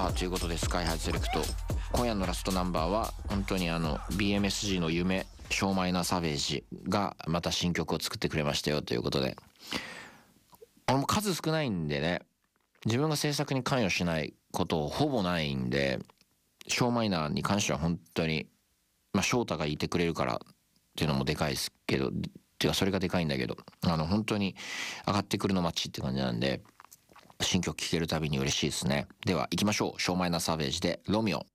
さあということで、スカイハイセレクト今夜のラストナンバーは本当にBMSG の夢ショーマイナーサベージがまた新曲を作ってくれましたよということで、も数少ないんでね、自分が制作に関与しないことほぼないんで、ショーマイナーに関しては本当に翔太がいてくれるからっていうのもでかいですけど、っていうかそれがでかいんだけど、本当に上がってくるの街って感じなんで、新曲聴けるたびに嬉しいですね。では行きましょう。ショーマイナーサベージでロミオ。